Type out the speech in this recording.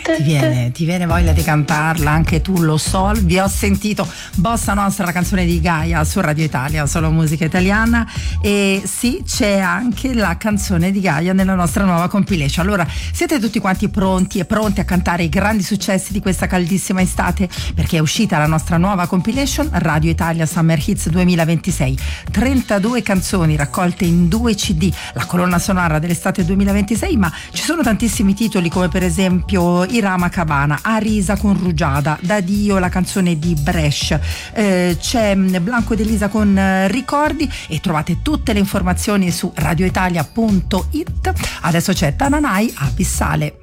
Ti viene voglia di cantarla, anche tu lo so, vi ho sentito. Bossa Nostra, la canzone di Gaia su Radio Italia, solo musica italiana. E sì, c'è anche la canzone di Gaia nella nostra nuova compilation. Allora, siete tutti quanti pronti e pronti a cantare i grandi successi di questa caldissima estate? Perché è uscita la nostra nuova compilation Radio Italia Summer Hits 2026, 32 canzoni raccolte in 2 CD, la colonna sonora dell'estate 2026, ma ci sono tantissimi titoli come per esempio Irama Cabana, Arisa con Rugiada, Da Dio la canzone di Brescia, c'è Blanco ed Elisa con Ricordi, e trovate tutte le informazioni su radioitalia.it. Adesso c'è Tananai Abissale.